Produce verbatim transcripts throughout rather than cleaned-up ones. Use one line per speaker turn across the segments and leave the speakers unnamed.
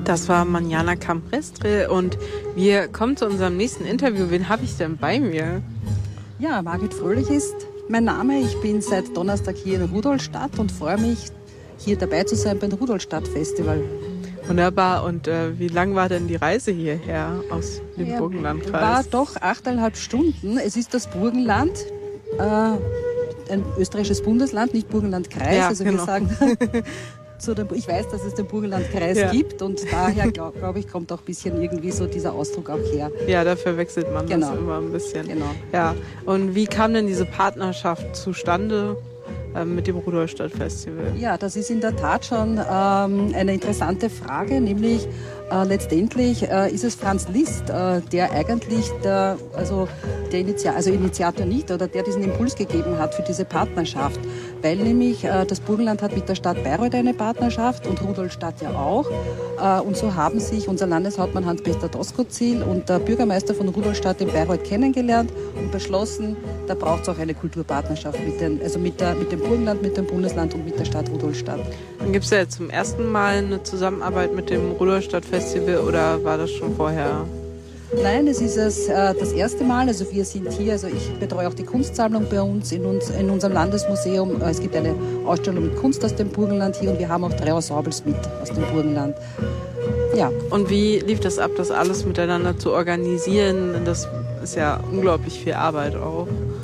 Das war Manjana Camprestre und wir kommen zu unserem nächsten Interview. Wen habe ich denn bei mir?
Ja, Margit Fröhlich ist mein Name. Ich bin seit Donnerstag hier in Rudolstadt und freue mich, hier dabei zu sein beim Rudolstadt-Festival.
Wunderbar. Und äh, wie lang war denn die Reise hierher aus dem
Ja,
Burgenlandkreis?
War doch achteinhalb Stunden. Es ist das Burgenland, äh, ein österreichisches Bundesland, nicht Burgenlandkreis.
Ja,
also
genau.
wir sagen... Zu dem, ich weiß, dass es den Burgenlandkreis
Ja.
gibt und daher, glaube glaub ich, kommt auch ein bisschen irgendwie so dieser Ausdruck auch her.
Ja, da verwechselt man
Genau.
das immer ein bisschen.
Genau.
Ja. Und wie kam denn diese Partnerschaft zustande äh, mit dem Rudolstadt-Festival?
Ja, das ist in der Tat schon ähm, eine interessante Frage, nämlich äh, letztendlich äh, ist es Franz Liszt, äh, der eigentlich der, also der Initiator, also Initiator nicht, oder der diesen Impuls gegeben hat für diese Partnerschaft, weil nämlich äh, das Burgenland hat mit der Stadt Bayreuth eine Partnerschaft und Rudolstadt ja auch. Äh, und so haben sich unser Landeshauptmann Hans-Peter Doskozil und der Bürgermeister von Rudolstadt in Bayreuth kennengelernt und beschlossen, da braucht es auch eine Kulturpartnerschaft mit, den, also mit, der, mit dem Burgenland, mit dem Bundesland und mit der Stadt Rudolstadt.
Dann gibt es ja jetzt zum ersten Mal eine Zusammenarbeit mit dem Rudolstadt-Festival oder war das schon vorher?
Nein, es ist es, äh, das erste Mal. Also wir sind hier, also ich betreue auch die Kunstsammlung bei uns in, uns in unserem Landesmuseum. Äh, es gibt eine Ausstellung mit Kunst aus dem Burgenland hier und wir haben auch drei Ensembles mit aus dem Burgenland. Ja.
Und wie lief das ab, das alles miteinander zu organisieren? Das ist ja unglaublich viel Arbeit auch.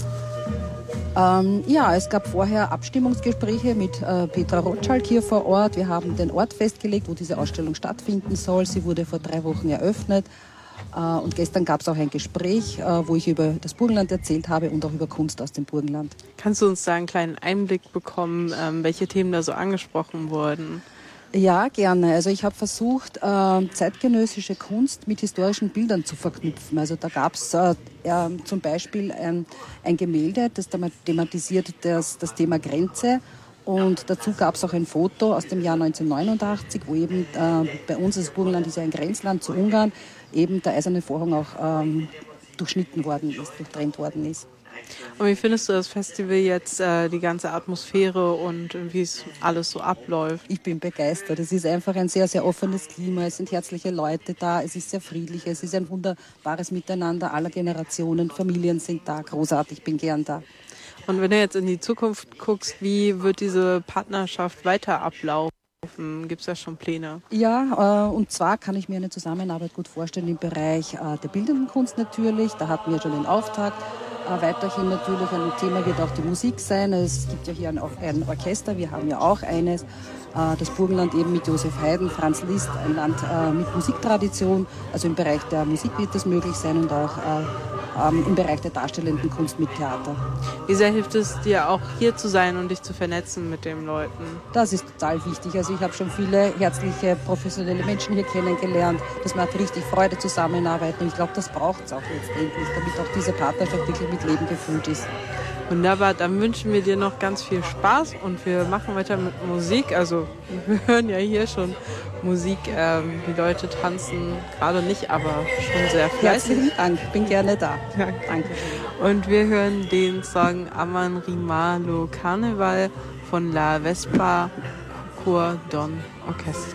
Ähm, ja, es gab vorher Abstimmungsgespräche mit äh, Petra Rotschalk hier vor Ort. Wir haben den Ort festgelegt, wo diese Ausstellung stattfinden soll. Sie wurde vor drei Wochen eröffnet. Und gestern gab es auch ein Gespräch, wo ich über das Burgenland erzählt habe und auch über Kunst aus dem Burgenland.
Kannst du uns da einen kleinen Einblick bekommen, welche Themen da so angesprochen wurden?
Ja, gerne. Also ich habe versucht, zeitgenössische Kunst mit historischen Bildern zu verknüpfen. Also da gab es zum Beispiel ein, ein Gemälde, das thematisiert das, das Thema Grenze. Und dazu gab es auch ein Foto aus dem Jahr neunzehnhundertneunundachtzig, wo eben äh, bei uns, das Burgenland ist ja ein Grenzland zu Ungarn, eben der eiserne Vorhang auch ähm, durchschnitten worden ist, durchtrennt worden ist.
Und wie findest du das Festival jetzt, äh, die ganze Atmosphäre und wie es alles so abläuft?
Ich bin begeistert. Es ist einfach ein sehr, sehr offenes Klima. Es sind herzliche Leute da. Es ist sehr friedlich. Es ist ein wunderbares Miteinander aller Generationen. Familien sind da. Großartig. Ich bin gern da.
Und wenn du jetzt in die Zukunft guckst, wie wird diese Partnerschaft weiter ablaufen? Gibt es da schon Pläne?
Ja, äh, und zwar kann ich mir eine Zusammenarbeit gut vorstellen im Bereich äh, der bildenden Kunst natürlich. Da hatten wir schon den Auftrag. Äh, weiterhin natürlich ein Thema wird auch die Musik sein. Es gibt ja hier ein, ein Orchester, wir haben ja auch eines. Äh, das Burgenland eben mit Josef Haydn, Franz Liszt, ein Land äh, mit Musiktradition. Also im Bereich der Musik wird das möglich sein und auch äh, ähm, im Bereich der darstellenden Kunst mit Theater.
Wie sehr hilft es dir auch hier zu sein und dich zu vernetzen mit den Leuten?
Das ist total wichtig. Also ich habe schon viele herzliche, professionelle Menschen hier kennengelernt. Das macht richtig Freude, zusammenarbeiten. Und ich glaube, das braucht es auch letztendlich, damit auch diese Partnerschaft wirklich mit Leben gefüllt ist.
Wunderbar, dann wünschen wir dir noch ganz viel Spaß und wir machen weiter mit Musik. Also wir hören ja hier schon Musik, ähm, die Leute tanzen gerade nicht, aber schon sehr fleißig.
Herzlichen Dank, ich bin gerne da.
Ja.
Danke.
Und wir hören den Song Aman Rimalo Carneval von La Vespa Chor Don Orchestra.